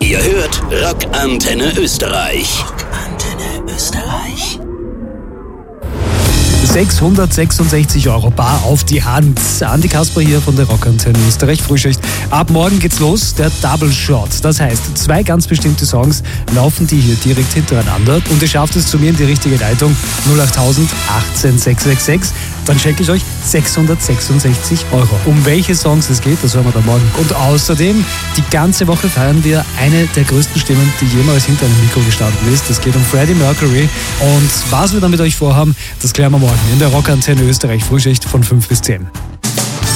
Ihr hört Rock Antenne Österreich. Rock Antenne Österreich. 666 € bar auf die Hand. Andi Kasper hier von der Rockantenne Österreich Frühschicht. Ab morgen geht's los, der Double Shot. Das heißt, 2 ganz bestimmte Songs laufen die hier direkt hintereinander und ihr schafft es zu mir in die richtige Leitung 08000 18 666. Dann schenke ich euch 666 €. Um welche Songs es geht, das hören wir dann morgen. Und außerdem, die ganze Woche feiern wir eine der größten Stimmen, die jemals hinter einem Mikro gestanden ist. Es geht um Freddie Mercury. Und was wir dann mit euch vorhaben, das klären wir morgen in der Rockantenne Österreich Frühschicht von 5 bis 10.